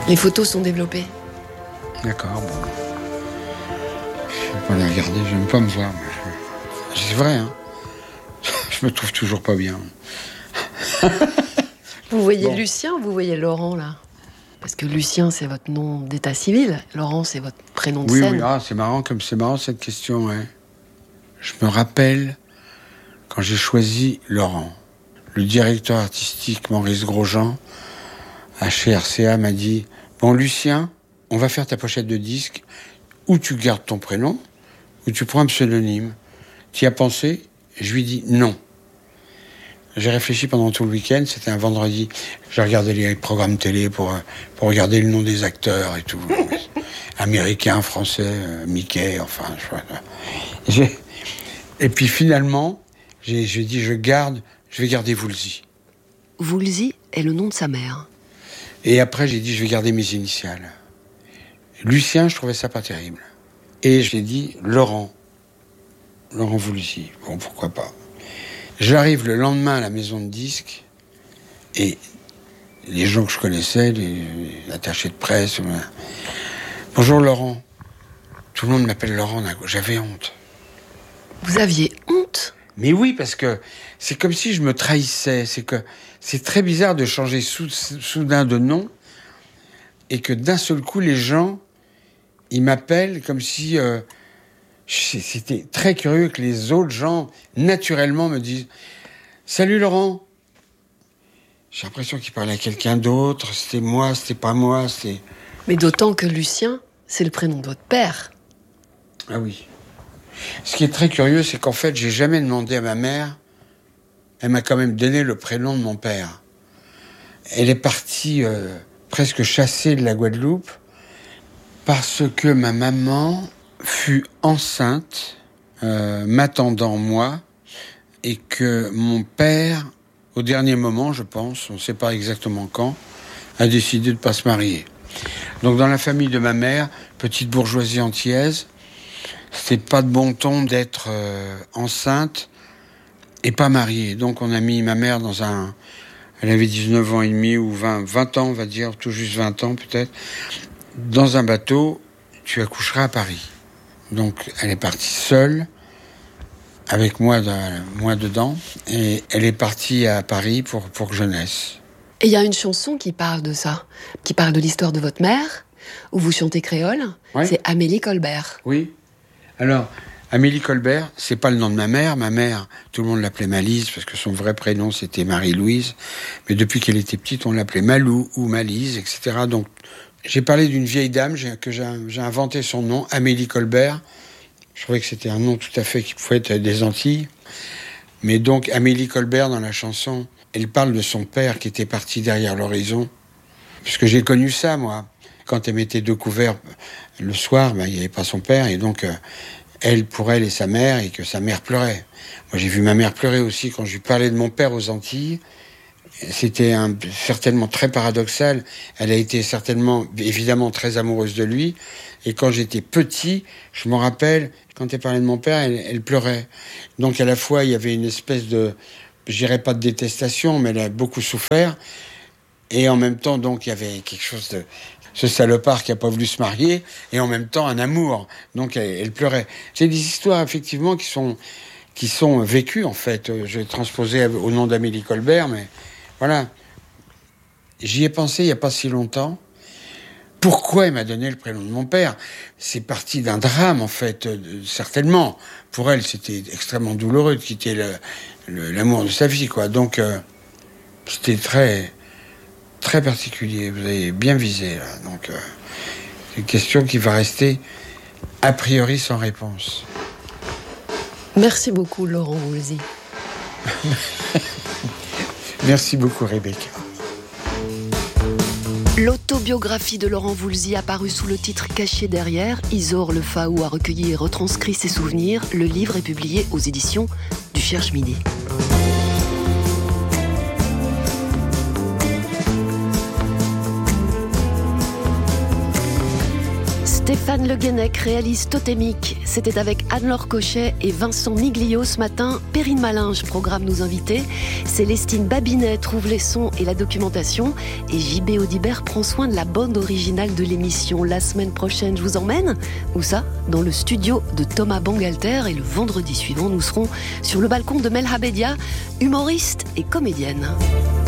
Les photos sont développées. D'accord, bon. Je vais pas les regarder, je n'aime pas me voir. C'est vrai, hein. Je me trouve toujours pas bien. Vous voyez Lucien ou vous voyez Laurent, là? Parce que Lucien, c'est votre nom d'état civil. Laurent, c'est votre prénom de scène. Oui, c'est marrant cette question, ouais. Je me rappelle quand j'ai choisi Laurent. Le directeur artistique Maurice Grosjean, chez RCA, m'a dit « Bon, Lucien, on va faire ta pochette de disque, ou tu gardes ton prénom, ou tu prends un pseudonyme. Tu y as pensé ?» Je lui dis « Non ». J'ai réfléchi pendant tout le week-end, c'était un vendredi. J'ai regardé les programmes télé pour regarder le nom des acteurs et tout. Américains, français, Mickey, enfin... Et puis finalement, j'ai dit je vais garder Woolsey. Woolsey est le nom de sa mère. Et après, j'ai dit je vais garder mes initiales. Lucien, je trouvais ça pas terrible. Et j'ai dit Laurent Woolsey. Bon, pourquoi pas. J'arrive le lendemain à la maison de disques et les gens que je connaissais, les attachés de presse, bonjour Laurent. Tout le monde m'appelle Laurent. J'avais honte. Vous aviez honte? Mais oui, parce que c'est comme si je me trahissais. C'est très bizarre de changer soudain de nom et que d'un seul coup, les gens, ils m'appellent comme si... C'était très curieux que les autres gens, naturellement, me disent « Salut Laurent !» J'ai l'impression qu'ils parlaient à quelqu'un d'autre. C'était moi, c'était pas moi, c'était... Mais d'autant que Lucien, c'est le prénom de votre père. Ah oui. Ce qui est très curieux, c'est qu'en fait, j'ai jamais demandé à ma mère. Elle m'a quand même donné le prénom de mon père. Elle est partie presque chassée de la Guadeloupe parce que ma maman fut enceinte, m'attendant moi, et que mon père, au dernier moment, je pense, on ne sait pas exactement quand, a décidé de ne pas se marier. Donc dans la famille de ma mère, petite bourgeoisie antillaise, c'était pas de bon ton d'être enceinte et pas mariée. Donc on a mis ma mère dans un... Elle avait 19 ans et demi ou 20 ans, on va dire, tout juste 20 ans peut-être. Dans un bateau, tu accoucheras à Paris. Donc elle est partie seule, avec moi dedans, et elle est partie à Paris pour que je naisse. Et il y a une chanson qui parle de ça, qui parle de l'histoire de votre mère, où vous chantez créole, oui. C'est Amélie Colbert. Oui. Alors, Amélie Colbert, c'est pas le nom de ma mère. Ma mère, tout le monde l'appelait Malise, parce que son vrai prénom, c'était Marie-Louise. Mais depuis qu'elle était petite, on l'appelait Malou ou Malise, etc. Donc, j'ai parlé d'une vieille dame que j'ai inventé son nom, Amélie Colbert. Je trouvais que c'était un nom tout à fait qui pouvait être des Antilles. Mais donc, Amélie Colbert, dans la chanson, elle parle de son père qui était parti derrière l'horizon. Puisque j'ai connu ça, moi. Quand elle mettait deux couverts le soir, il n'y avait pas son père. Et donc, pour elle et sa mère, et que sa mère pleurait. Moi, j'ai vu ma mère pleurer aussi quand je lui parlais de mon père aux Antilles. C'était certainement très paradoxal. Elle a été certainement, évidemment, très amoureuse de lui. Et quand j'étais petit, je me rappelle, quand elle parlait de mon père, elle pleurait. Donc, à la fois, il y avait une espèce de, je dirais pas de détestation, mais elle a beaucoup souffert. Et en même temps, donc, il y avait quelque chose de... Ce salopard qui a pas voulu se marier, et en même temps, un amour. Donc, elle pleurait. C'est des histoires, effectivement, qui sont vécues, en fait. Je l'ai transposé au nom d'Amélie Colbert, mais... Voilà. J'y ai pensé il n'y a pas si longtemps. Pourquoi il m'a donné le prénom de mon père? C'est parti d'un drame, en fait, certainement. Pour elle, c'était extrêmement douloureux de quitter l'amour de sa vie, quoi. Donc, c'était très, très particulier. Vous avez bien visé, là. Donc, c'est une question qui va rester, a priori, sans réponse. Merci beaucoup, Laurent Woolsey. Merci beaucoup, Rebecca. L'autobiographie de Laurent Woolsey apparue sous le titre caché derrière. Isaure Le Faou a recueilli et retranscrit ses souvenirs. Le livre est publié aux éditions du Cherche-Midi. Stéphane Le Guenec réalise Totémique. C'était avec Anne-Laure Cochet et Vincent Miglio ce matin. Perrine Malinge programme nos invités. Célestine Babinet trouve les sons et la documentation. Et JB Audibert prend soin de la bande originale de l'émission. La semaine prochaine, je vous emmène. Où ça ? Dans le studio de Thomas Bangalter. Et le vendredi suivant, nous serons sur le balcon de Mel Habedia, humoriste et comédienne.